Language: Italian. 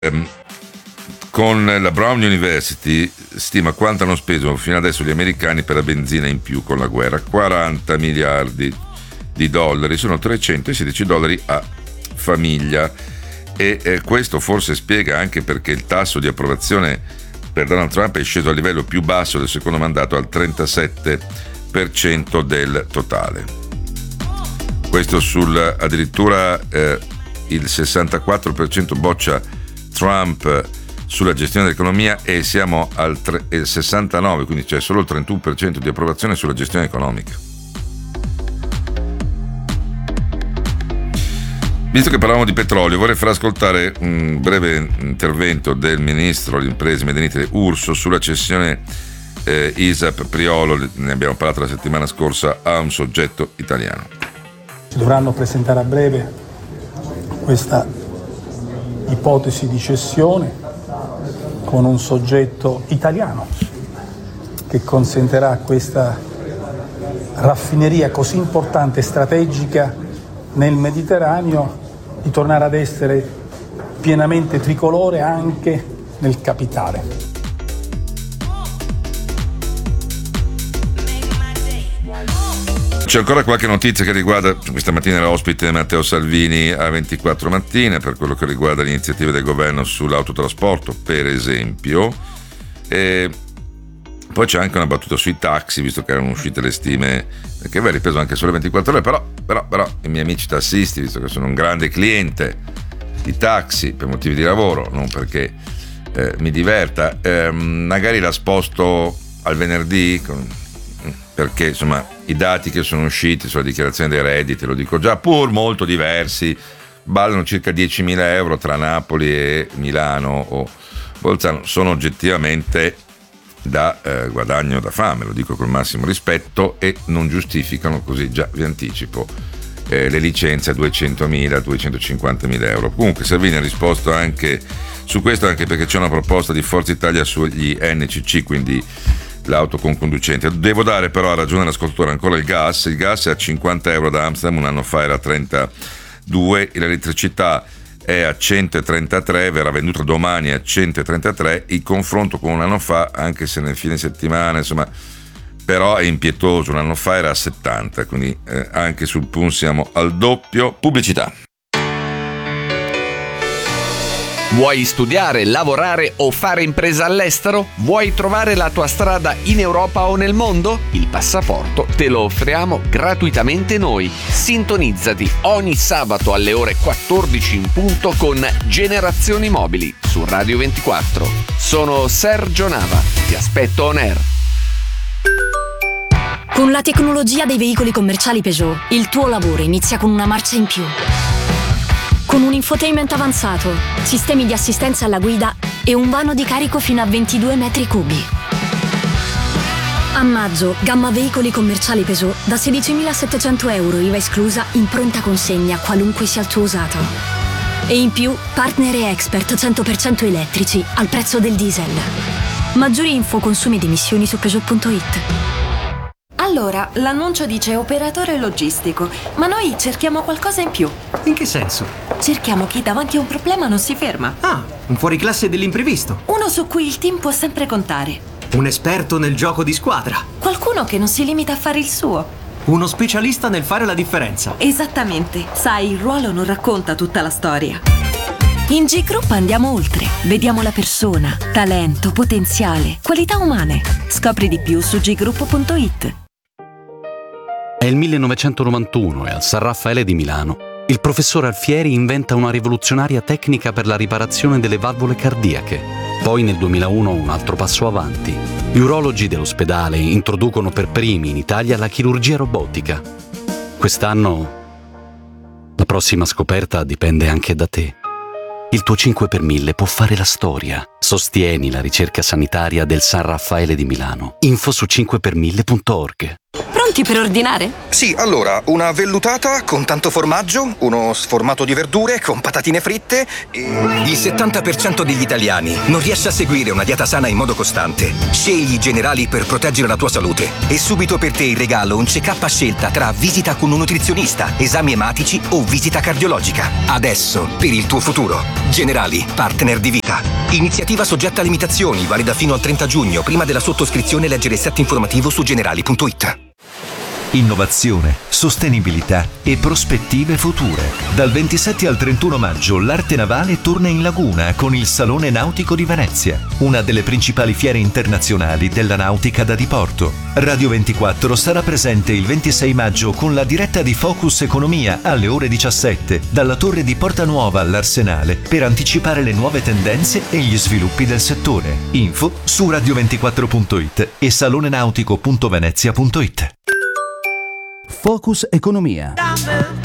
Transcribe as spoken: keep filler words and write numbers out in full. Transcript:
ehm, con la Brown University stima quanto hanno speso fino adesso gli americani per la benzina in più con la guerra: quaranta miliardi di dollari, sono trecentosedici dollari a famiglia, e eh, questo forse spiega anche perché il tasso di approvazione per Donald Trump è sceso al livello più basso del secondo mandato, al trentasette per cento del totale. Questo sul addirittura eh, il sessantaquattro per cento boccia Trump sulla gestione dell'economia, e siamo al tre, il sessantanove, quindi c'è solo il trentuno per cento di approvazione sulla gestione economica. Visto che parlavamo di petrolio, vorrei far ascoltare un breve intervento del ministro delle imprese Made in Italy Urso sulla cessione eh, I S A P Priolo, ne abbiamo parlato la settimana scorsa, a un soggetto italiano. Si dovranno presentare a breve questa ipotesi di cessione con un soggetto italiano che consentirà a questa raffineria così importante e strategica nel Mediterraneo di tornare ad essere pienamente tricolore anche nel capitale. C'è ancora qualche notizia che riguarda, questa mattina era ospite Matteo Salvini a ventiquattro Mattina, per quello che riguarda le iniziative del governo sull'autotrasporto, per esempio. E poi c'è anche una battuta sui taxi, visto che erano uscite le stime, che aveva ripreso anche sulle ventiquattro ore, però, però, però i miei amici tassisti, visto che sono un grande cliente di taxi per motivi di lavoro, non perché eh, mi diverta, eh, magari la sposto al venerdì, con, perché insomma i dati che sono usciti sulla dichiarazione dei redditi, lo dico già, pur molto diversi, ballano circa diecimila euro tra Napoli e Milano o Bolzano, sono oggettivamente da eh, guadagno da fame, lo dico col massimo rispetto, e non giustificano, così già vi anticipo, eh, le licenze a duecentomila, duecentocinquantamila euro. Comunque Salvini ha risposto anche su questo, anche perché c'è una proposta di Forza Italia sugli N C C, quindi l'auto con conducente. Devo dare però ragione all'ascoltatore, ancora il gas, il gas è a cinquanta euro da Amsterdam, un anno fa era a trentadue, l'elettricità è a centotrentatré, verrà venduta domani a centotrentatré, il confronto con un anno fa, anche se nel fine settimana, insomma, però è impietoso, un anno fa era a settanta, quindi eh, anche sul P U N siamo al doppio. Pubblicità. Vuoi studiare, lavorare o fare impresa all'estero? Vuoi trovare la tua strada in Europa o nel mondo? Il passaporto te lo offriamo gratuitamente noi. Sintonizzati ogni sabato alle ore quattordici in punto con Generazioni Mobili su Radio ventiquattro. Sono Sergio Nava, ti aspetto on air. Con la tecnologia dei veicoli commerciali Peugeot, il tuo lavoro inizia con una marcia in più. Con un infotainment avanzato, sistemi di assistenza alla guida e un vano di carico fino a ventidue metri cubi. A maggio, gamma veicoli commerciali Peugeot da sedicimilasettecento euro I V A esclusa in pronta consegna, qualunque sia il tuo usato. E in più, partner e expert cento per cento elettrici al prezzo del diesel. Maggiori info, consumi ed emissioni su Peugeot punto it. Allora, l'annuncio dice operatore logistico, ma noi cerchiamo qualcosa in più. In che senso? Cerchiamo chi davanti a un problema non si ferma. Ah, un fuoriclasse dell'imprevisto. Uno su cui il team può sempre contare. Un esperto nel gioco di squadra. Qualcuno che non si limita a fare il suo. Uno specialista nel fare la differenza. Esattamente. Sai, il ruolo non racconta tutta la storia. In G Group andiamo oltre. Vediamo la persona, talento, potenziale, qualità umane. Scopri di più su g group punto it. È il millenovecentonovantuno e al San Raffaele di Milano il professor Alfieri inventa una rivoluzionaria tecnica per la riparazione delle valvole cardiache. Poi nel duemilauno un altro passo avanti. Gli urologi dell'ospedale introducono per primi in Italia la chirurgia robotica. Quest'anno la prossima scoperta dipende anche da te. Il tuo cinque per mille può fare la storia. Sostieni la ricerca sanitaria del San Raffaele di Milano. Info su cinque per mille punto org. Pronti per ordinare? Sì, allora, una vellutata con tanto formaggio, uno sformato di verdure con patatine fritte e... Il settanta per cento degli italiani non riesce a seguire una dieta sana in modo costante. Scegli i Generali per proteggere la tua salute. E subito per te in regalo un check-up a scelta tra visita con un nutrizionista, esami ematici o visita cardiologica. Adesso, per il tuo futuro. Generali, partner di vita. Iniziativa soggetta a limitazioni, valida fino al trenta giugno. Prima della sottoscrizione leggere il set informativo su generali punto it. Innovazione, sostenibilità e prospettive future. Dal ventisette al trentuno maggio l'arte navale torna in laguna con il Salone Nautico di Venezia, una delle principali fiere internazionali della nautica da diporto. Radio ventiquattro sarà presente il ventisei maggio con la diretta di Focus Economia alle ore diciassette dalla torre di Porta Nuova all'Arsenale per anticipare le nuove tendenze e gli sviluppi del settore. Info su radio ventiquattro punto it e salonenautico punto venezia punto it. Focus Economia.